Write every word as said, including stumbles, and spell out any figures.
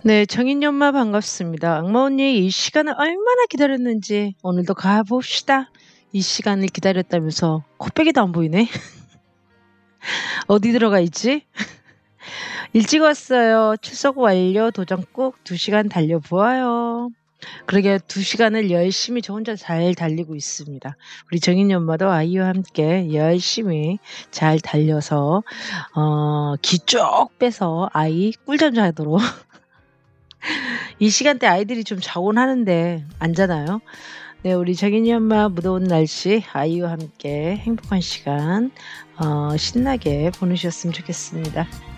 네, 정인이 엄마 반갑습니다. 악마 언니 이 시간을 얼마나 기다렸는지 오늘도 가봅시다. 이 시간을 기다렸다면서 코빼기도 안 보이네. 어디 들어가 있지? 일찍 왔어요. 출석 완료. 도장 꾹 두 시간 달려보아요. 그러게 두 시간을 열심히 저 혼자 잘 달리고 있습니다. 우리 정인이 엄마도 아이와 함께 열심히 잘 달려서 어, 기 쭉 빼서 아이 꿀잠 자도록 이 시간대 아이들이 좀 자곤 하는데 안 자나요? 네, 우리 정인이 엄마 무더운 날씨 아이와 함께 행복한 시간 어, 신나게 보내셨으면 좋겠습니다.